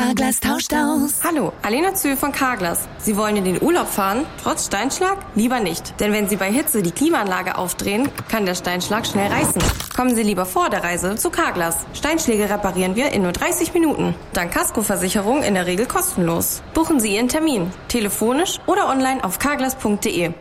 Carglass tauscht aus. Hallo, Alena Zühl von Carglass. Sie wollen in den Urlaub fahren, trotz Steinschlag? Lieber nicht. Denn wenn Sie bei Hitze die Klimaanlage aufdrehen, kann der Steinschlag schnell reißen. Kommen Sie lieber vor der Reise zu Carglass. Steinschläge reparieren wir in nur 30 Minuten. Dank Kaskoversicherung in der Regel kostenlos. Buchen Sie Ihren Termin, telefonisch oder online auf carglass.de.